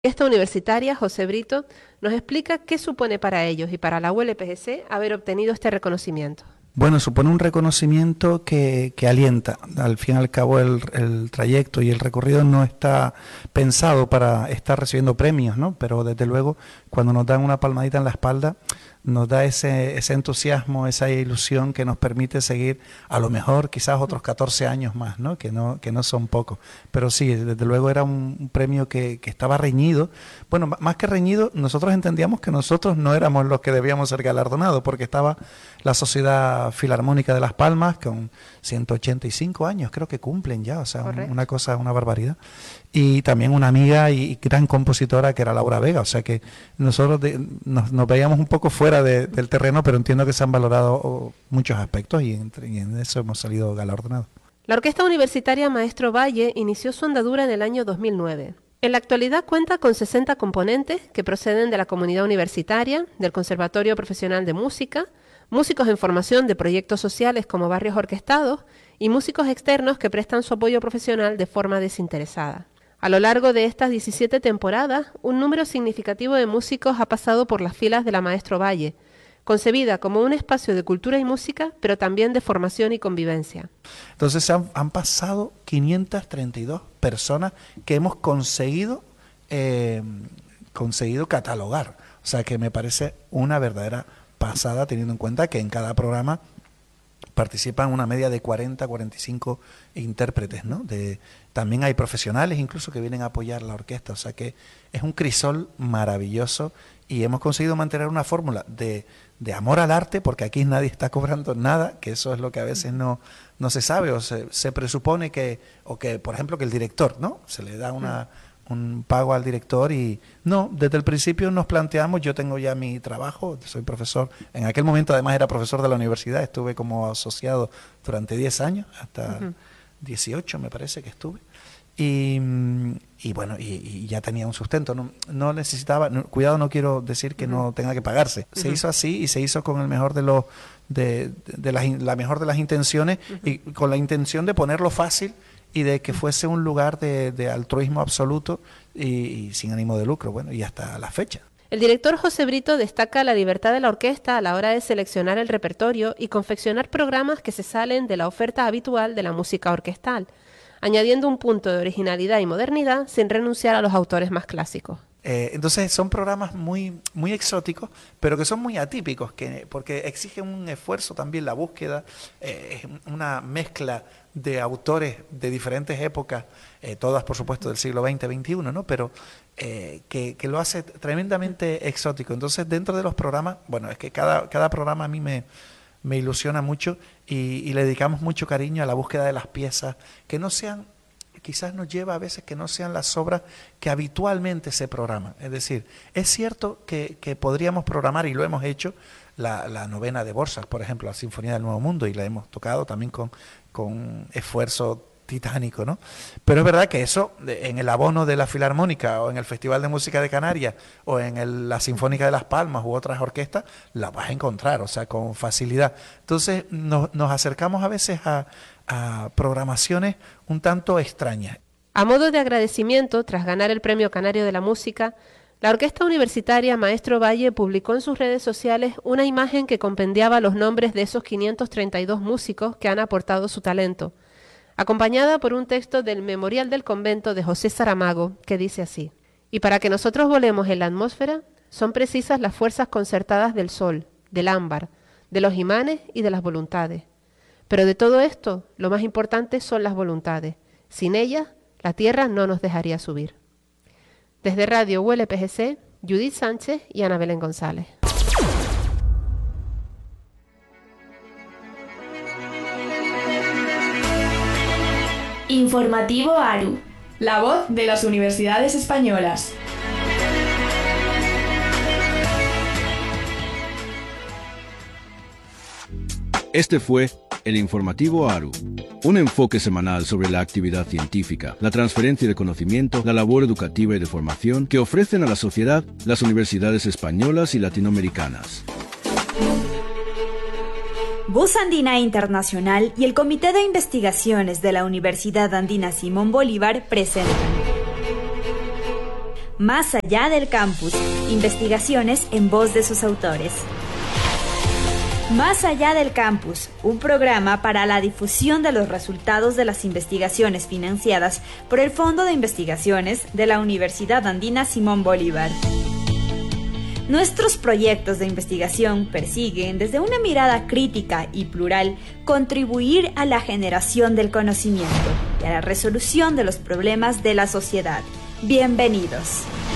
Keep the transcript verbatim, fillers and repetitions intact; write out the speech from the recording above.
Esta universitaria, José Brito, nos explica qué supone para ellos y para la U L P G C haber obtenido este reconocimiento. Bueno, supone un reconocimiento que, que alienta. Al fin y al cabo el, el trayecto y el recorrido no está pensado para estar recibiendo premios, ¿no? Pero desde luego cuando nos dan una palmadita en la espalda nos da ese, ese entusiasmo, esa ilusión que nos permite seguir a lo mejor quizás otros catorce años más, ¿no? Que no, que no son pocos. Pero sí, desde luego era un, un premio que, que estaba reñido. Bueno, más que reñido, nosotros entendíamos que nosotros no éramos los que debíamos ser galardonados, porque estaba la Sociedad Filarmónica de Las Palmas con ciento ochenta y cinco años, creo que cumplen ya, o sea, Correcto. una cosa, una barbaridad. Y también una amiga y gran compositora que era Laura Vega, o sea que nosotros de, nos, nos veíamos un poco fuera de, del terreno, pero entiendo que se han valorado muchos aspectos y, entre, y en eso hemos salido galardonados. La Orquesta Universitaria Maestro Valle inició su andadura en el año dos mil nueve. En la actualidad cuenta con sesenta componentes que proceden de la comunidad universitaria, del Conservatorio Profesional de Música, músicos en formación de proyectos sociales como Barrios Orquestados y músicos externos que prestan su apoyo profesional de forma desinteresada. A lo largo de estas diecisiete temporadas, un número significativo de músicos ha pasado por las filas de la Maestro Valle, concebida como un espacio de cultura y música, pero también de formación y convivencia. Entonces han, han pasado quinientas treinta y dos personas que hemos conseguido, eh, conseguido catalogar. O sea que me parece una verdadera pasada, teniendo en cuenta que en cada programa participan una media de cuarenta, cuarenta y cinco intérpretes, ¿no? De, también hay profesionales incluso que vienen a apoyar la orquesta, o sea que es un crisol maravilloso y hemos conseguido mantener una fórmula de, de amor al arte, porque aquí nadie está cobrando nada, que eso es lo que a veces no, no se sabe o se, se presupone que, o que, por ejemplo, que el director, ¿no? Se le da una... un pago al director y no, desde el principio nos planteamos, yo tengo ya mi trabajo, soy profesor, en aquel momento además era profesor de la universidad, estuve como asociado durante diez años, hasta uh-huh. dieciocho me parece que estuve, y, y bueno, y, y ya tenía un sustento, no, no necesitaba, no, cuidado, no quiero decir que uh-huh. no tenga que pagarse, uh-huh. se hizo así y se hizo con el mejor de los, de, de, de las, la mejor de las intenciones uh-huh. y con la intención de ponerlo fácil y de que fuese un lugar de, de altruismo absoluto y, y sin ánimo de lucro, bueno, y hasta la fecha. El director José Brito destaca la libertad de la orquesta a la hora de seleccionar el repertorio y confeccionar programas que se salen de la oferta habitual de la música orquestal, añadiendo un punto de originalidad y modernidad sin renunciar a los autores más clásicos. Eh, entonces son programas muy, muy exóticos, pero que son muy atípicos, que, porque exigen un esfuerzo también la búsqueda, eh, una mezcla de autores de diferentes épocas, eh, todas por supuesto del siglo veinte, veintiuno, ¿no? Pero eh, que, que lo hace tremendamente exótico. Entonces dentro de los programas, bueno, es que cada, cada programa a mí me, me ilusiona mucho y, y le dedicamos mucho cariño a la búsqueda de las piezas, que no sean, quizás nos lleva a veces que no sean las obras que habitualmente se programan. Es decir, es cierto que, que podríamos programar, y lo hemos hecho, la, la novena de Dvořák, por ejemplo, la Sinfonía del Nuevo Mundo, y la hemos tocado también con, con esfuerzo titánico, ¿no? Pero es verdad que eso, en el abono de la Filarmónica, o en el Festival de Música de Canarias, o en el, la Sinfónica de Las Palmas, u otras orquestas, la vas a encontrar, o sea, con facilidad. Entonces, nos, nos acercamos a veces a, a programaciones un tanto extrañas. A modo de agradecimiento, tras ganar el Premio Canario de la Música, la Orquesta Universitaria Maestro Valle publicó en sus redes sociales una imagen que compendiaba los nombres de esos quinientos treinta y dos músicos que han aportado su talento, acompañada por un texto del Memorial del Convento de José Saramago, que dice así: y para que nosotros volemos en la atmósfera, son precisas las fuerzas concertadas del sol, del ámbar, de los imanes y de las voluntades. Pero de todo esto, lo más importante son las voluntades. Sin ellas, la tierra no nos dejaría subir. Desde Radio U L P G C, Judith Sánchez y Ana Belén González. Informativo ARU, la voz de las universidades españolas. Este fue el Informativo ARU, un enfoque semanal sobre la actividad científica, la transferencia de conocimiento, la labor educativa y de formación que ofrecen a la sociedad las universidades españolas y latinoamericanas. Voz Andina Internacional y el Comité de Investigaciones de la Universidad Andina Simón Bolívar presentan Más allá del campus, investigaciones en voz de sus autores. Más allá del campus, un programa para la difusión de los resultados de las investigaciones financiadas por el Fondo de Investigaciones de la Universidad Andina Simón Bolívar. Nuestros proyectos de investigación persiguen, desde una mirada crítica y plural, contribuir a la generación del conocimiento y a la resolución de los problemas de la sociedad. Bienvenidos.